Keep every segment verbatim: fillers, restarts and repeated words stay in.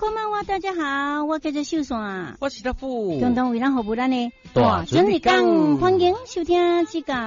朋友们，我大家好，我叫做秀爽， 我是德富， 共同为咱服务咱的大准日讲，欢迎收听指教。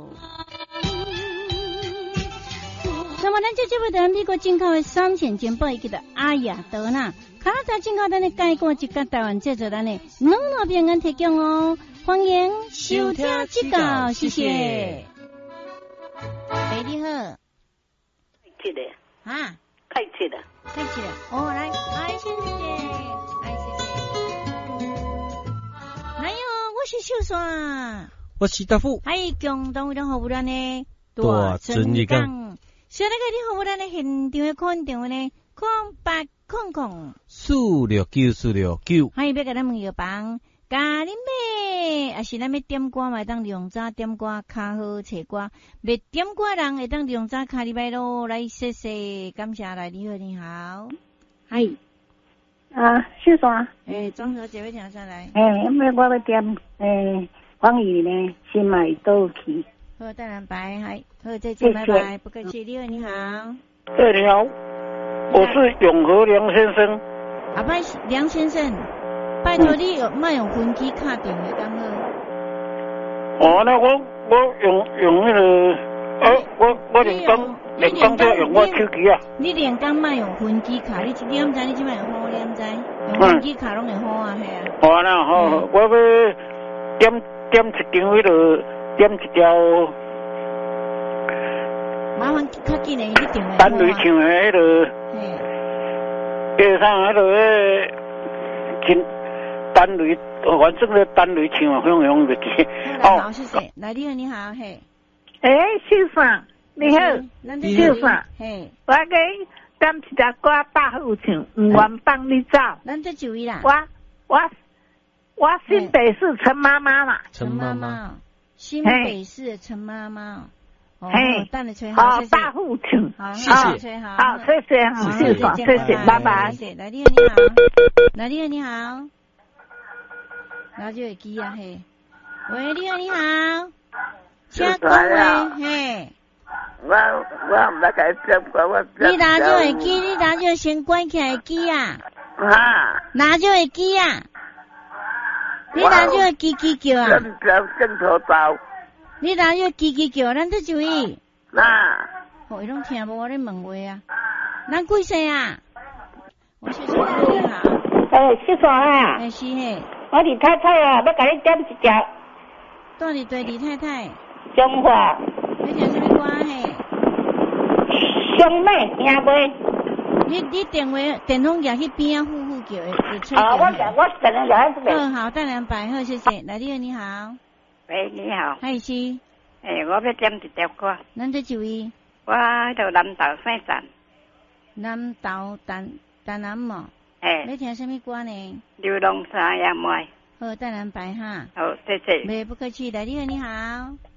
那么咱这节目在美国进口的三线金宝，伊叫做阿雅德纳，卡在进口咱的介绍一个台湾制作咱的两路平安提供哦，欢迎收听指教，谢谢。哎，你好， 开启的啊， 开启的， 开启了，哦，来，来，谢谢，来，谢谢。来哟，我是秀爽， 我是德富， 还有共同为咱服务咱的大准日讲。 现在个你服务咱的现场的看电话呢，空八空空四六九四六九， 还有要甲咱问药房。咖喱妹，也是咱要点歌嘛，会当利用早点歌，较好找歌。未点歌人会当利用早卡哩拜咯。来，谢谢，感谢来，你好，你好，嗨， 啊，秀爽， 诶，庄小姐要听啥来？ 诶，因为我要点诶，黄宇呢，新买豆皮。 好，当然拜，嗨，好，再见，拜拜，不客气，你好，你好。 哎，你好，我是永和梁先生。 啊，拜梁先生。拜托你有卖用分机卡电话刚好。 哦，那我我用用那个，呃，我我连讲连讲就用我手机啊。 你连讲卖用分机卡，你你毋知你即摆用好，你毋知用分机卡拢会好啊，系啊。 好啦，好，我要点点一张迄个点一条。 麻烦较紧诶，你电话。 单雷唱诶迄个。 嘿。 加上迄个诶，真。单雷，反正个单雷唱啊，响响就记。 好，谢谢。来，你好，你好，嘿。 诶，秀爽，你好，秀爽， 嘿。 我给点一条歌大合唱，唔愿放你走。 咱这就伊啦。 我我我新北市陈妈妈嘛。 陈妈妈。 新北市陈妈妈。 嘿， 等你吹好，谢谢。 大合唱， 好， 谢谢。 吹好， 好，谢谢，好，秀爽，谢谢，拜拜。 谢谢，来，你好，你好，来，你好，你好。然后就会记啊嘿，喂，你好你好，请讲话嘿。 我我唔捌甲你点过，我你拿就会记，你拿就先关起来记啊。 哈？ 拿就会记啊。你拿就会记记叫啊。 跟跟跟头走。 你拿就记记叫，咱这就伊。 那。 哦，伊拢听无我咧问话啊。咱几岁啊？我是说你好。 诶，秀爽啊。 诶，是嘿。 我李太太啊，要甲你点一条。 到底对李太太？ 中华。 你听什么歌嘿？ 兄妹听袂？ 你你电话电筒举去边啊，呼呼叫会会吹啊，我我等下来这个。好，等两百，好，谢谢。来，你好，你好。 喂，你好。 嗨是。 诶，我要点一条歌。 咱这就伊。 我喺度南投姓陈。 南投丹丹南嘛。 诶， 你听什么歌呢？ 流浪山野麦。 好，等两百哈。 好，谢谢。 没不客气，来，你好，你好。